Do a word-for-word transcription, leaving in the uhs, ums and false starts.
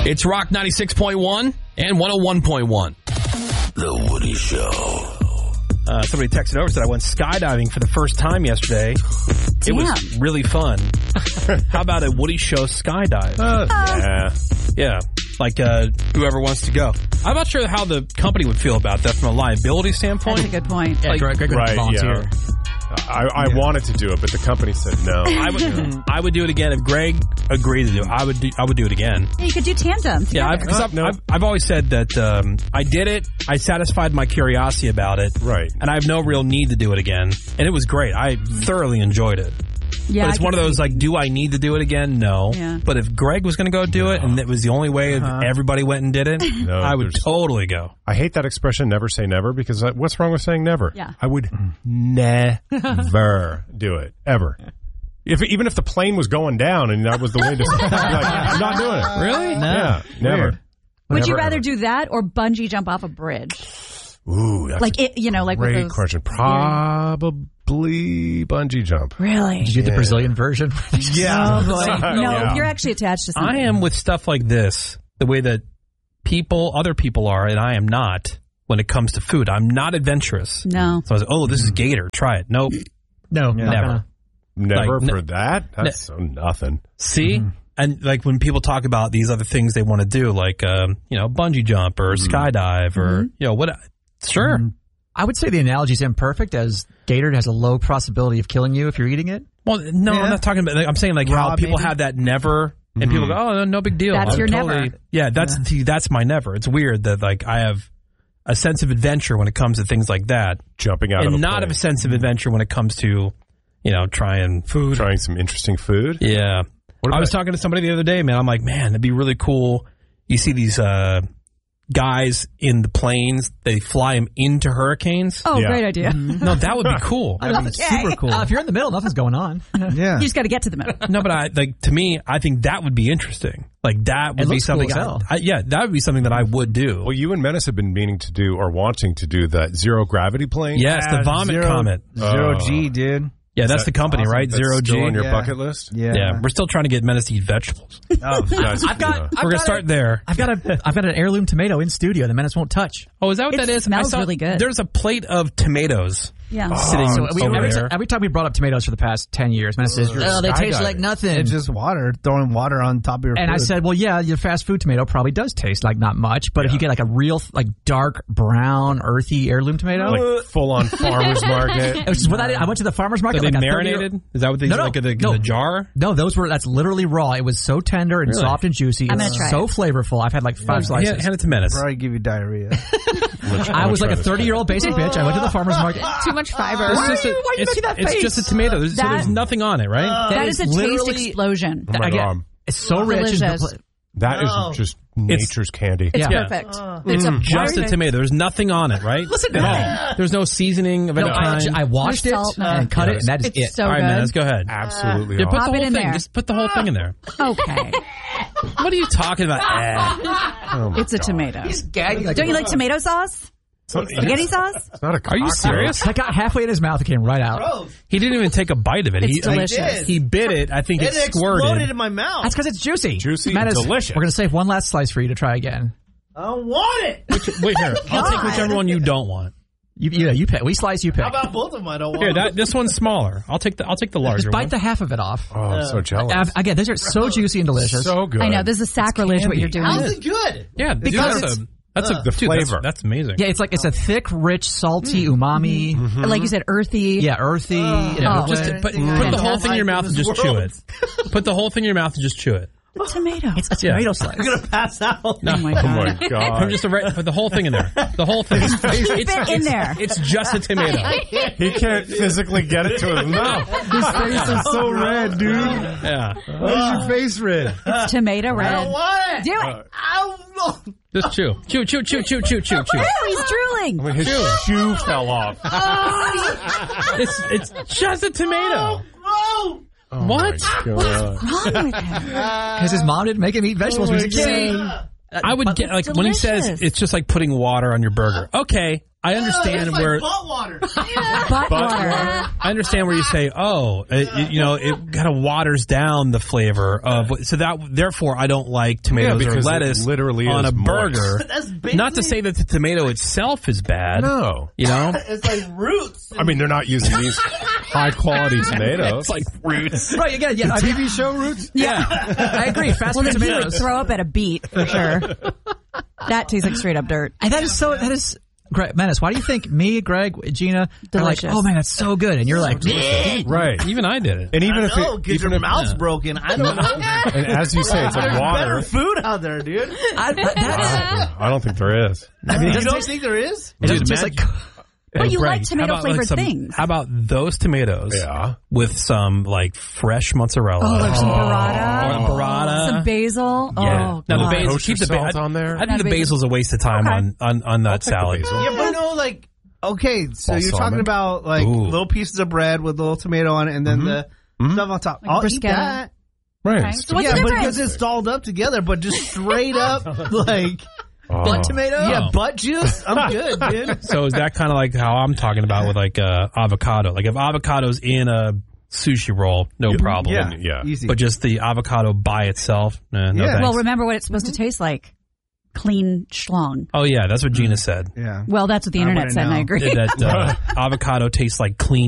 It's Rock ninety-six point one and one oh one point one. The Woody Show. Uh, somebody texted over, said I went skydiving for the first time yesterday. It Damn. was really fun. How about a Woody Show skydive? Uh, yeah. Yeah, like uh, whoever wants to go. I'm not sure how the company would feel about that from a liability standpoint. That's a good point. Yeah, Like, Greg, Greg would Right, volunteer. yeah. I, I yeah. wanted to do it, but the company said no. I would, I would do it again if Greg agreed to do it. I would, do, I would do it again. Yeah, you could do tandem together. Yeah, I've, 'cause I've, No. I've, I've always said that um, I did it. I satisfied my curiosity about it, Right. and I have no real need to do it again. And it was great. I thoroughly enjoyed it. yeah, But it's I one of could those see- like, do I need to do it again? No. Yeah. But if Greg was going to go do it, and it was the only way if everybody went and did it, No, I would there's- totally go. I hate that expression, never say never, because I, what's wrong with saying never? Yeah. I would never do it, ever. If Even if the plane was going down and that was the way to like, I'm not doing it. Really? No. Yeah, never. Weird. Would you Never, rather ever. do that or bungee jump off a bridge? Ooh, that's Like it, you know, like a with great those. question. Probably bungee jump. Really? Did you do the Yeah. Brazilian version? Yeah. Oh boy. No, Yeah. you're actually attached to something. I am with stuff like this, the way that people, other people are, and I am not when it comes to food. I'm not adventurous. No. So I was like, oh, this is Gator. Try it. Nope. No, not Never. gonna. Never Like, for ne- that? That's so nothing. See? And like when people talk about these other things they want to do, like, um, you know, bungee jump or skydive or, you know, what? Sure. I would say the analogy is imperfect, as gator has a low possibility of killing you if you're eating it. Well, no, Yeah. I'm not talking about, like, I'm saying like how Raw, people maybe? have that never and people go, oh, no, no big deal. That's I'm your totally, never. Yeah, that's, see, that's my never. It's weird that like I have a sense of adventure when it comes to things like that. Jumping out of And a not plane. of a sense of adventure when it comes to, you know, trying food. Trying some interesting food. Yeah. What I was about- talking to somebody the other day, man. I'm like, man, it'd be really cool. You see these uh, guys in the planes, they fly them into hurricanes. Oh, Yeah. great idea. No, that would be cool. That'd be super cool. Uh, if you're in the middle, nothing's going on. Yeah. You just got to get to the middle. No, but I like to me, I think that would be interesting. Like that would It be looks cool something. as I, hell. I, yeah, that would be something that I would do. Well, you and Menace have been meaning to do or wanting to do that zero gravity plane. yes, the vomit Zero- comet. Zero Oh. G, dude. Yeah, that's the company, Awesome. right? That's Zero still G. on your Yeah. bucket list? Yeah. Yeah, we're still trying to get Menace to eat vegetables. Oh, Guys, I've got. yeah. I've we're gonna got start a, there. I've got a. I've got an heirloom tomato in studio. The menace won't touch. Oh, is that what It that is? smells I saw, really good. There's a plate of tomatoes Yeah. sitting So we, over every, there. ti- every time we brought up tomatoes for the past ten years, Menace says, "Oh, they taste skydiving. like nothing." It's just water, throwing water on top of your And food. I said, well, yeah, your fast food tomato probably does taste like not much, but if you get like a real, like dark brown, earthy heirloom tomato, Like full on farmer's market. which is what I did. I went to the farmer's market. Are they like a thirty marinated? Is that what they No, no, like in the, in no. the jar? No, those were, that's literally raw. It was so tender and Really? soft and juicy. I'm It's gonna try so it. flavorful. I've had like five Hand, slices. hand it to Menace. probably give you diarrhea. I was like a thirty-year-old basic bitch. I went to the farmer's market. Too much fiber. It's Why just are a, you- why are you it's, making that it's face? just a tomato. There's, so That- there's nothing on it, right? That is a taste literally- explosion. Oh my I get- God. It's so rich. and Delicious. compl- That is just nature's candy. It's Yeah. perfect. Mm-hmm. It's Mm. just a tomato. There's nothing on it, right? Listen to At that. all. There's no seasoning of No, any I, kind. actually- I washed There's it salt, and cut it, and that is It's it. so all right, good. Menace, go ahead. Absolutely Yeah, put awesome. the Pop whole it in thing. there. Just put the whole thing in there. Okay. What are you talking about? Eh. Oh my It's a God. tomato. Gagging like Don't you a- like tomato sauce? It's not- Spaghetti sauce? It's not a Are you cockroach. serious? I got halfway in his mouth. It came right out. He didn't even take a bite of it. It's he, delicious. He, he bit it. I think it, It squirted. exploded in my mouth. That's because it's juicy. Juicy Menace, and delicious. We're going to save one last slice for you to try again. I don't want it. Wait here. I'll take whichever one you don't want. You, you, you pick. We slice, you pick. How about both of them? I don't want Here, them. that this one's smaller. I'll take the I'll take the larger Just bite one. the half of it off. Oh, I'm so jealous. Uh, again, those are so juicy and delicious. So good. I know. This is sacrilege what candy. you're doing. How's it good? Yeah, dude, Because that's it's- a that's a the dude, that's- flavor. That's, amazing. Yeah, it's like it's a thick, rich, salty umami. Like you said, earthy. Yeah, earthy. in a Yeah, Oh. good just way. put, Mm. put the whole thing in your mouth and This just chew world. it. Put the whole thing in your mouth and just chew it. The tomato. It's a Yeah. tomato slice. I'm gonna pass out. No. Oh my Oh god. my God. Put just a re- put the whole thing in there. The whole thing. It's, Fit in there. It's just a tomato. He can't physically get it to his mouth. His face is so red, dude. Yeah. Why is your face red? It's tomato I don't red. want it. Do it. I don't. Just chew. Chew, chew, chew, chew, chew, chew, chew. Oh, he's drooling. I mean, his shoe fell off. It's it's just a tomato. No. Oh What? my God. Wrong with him? Because his mom didn't make him eat vegetables when he was a kid. I would get like when he says delicious. it's just like putting water on your burger. Okay, I understand where butt water. Butt water. I understand where you say, oh, it, it- you know, it kind of waters down the flavor of what- so that therefore I don't like tomatoes Yeah, or because it lettuce literally on is a moist. burger. That's basically, Not to say that the tomato itself is bad. No. You know, it's like roots. I mean, they're not using these high quality tomatoes. it's like roots. Right, again, yeah, I, T V show roots. yeah, I agree. Fast Well, food then you would tomatoes. throw up at a beet for sure. That tastes like straight up dirt. And that is so. That is. Greg, Menace, why do you think me, Greg, Gina, are like, Delicious. oh man, that's so good, and you're like, Right. Even I did it. And even if No, it, get even your if, mouth's broken. I don't know. and as you say, it's like There's water. better food out there, dude. I, that, I don't think there is. I mean, it You doesn't don't taste, think there is? it doesn't Dude, taste like. But you Greg, like how tomato about, flavored some- things. How about those tomatoes Yeah. with some like fresh mozzarella? Oh, there's some Or burrata, burrata. some basil. Yeah. Oh, now the God. basil, Kosher keep the ba- salt on there? I think the Not basil. basil's a waste of time Okay. on, on on that salad. basil. Yeah, but no, like, okay, so you're Balsamic. talking about like Ooh. little pieces of bread with a little tomato on it and then the stuff on top. Like I'll eat bruschetta. that. Right. Okay. So what's yeah, the but difference? because it's stalled up together, but just straight up, like, Oh. Butt tomato? yeah, butt juice, I'm good, dude. So is that kind of like how I'm talking about with like uh, avocado? Like if avocado's in a sushi roll, no problem. Yeah, Yeah. easy. But just the avocado by itself, nah, no Yeah. thanks. Well, remember what it's supposed to taste like. Clean schlong. Oh yeah, that's what Gina said. yeah. Well, that's what the I internet wouldn't said, and I know. agree. That uh, avocado tastes like clean